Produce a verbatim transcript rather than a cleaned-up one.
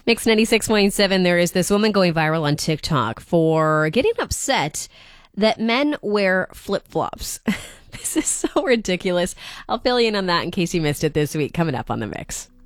Mix ninety-six point seven, there is this woman going viral on TikTok for getting upset that men wear flip-flops. This is so ridiculous. I'll fill you in on that in case you missed it this week, coming up on The Mix.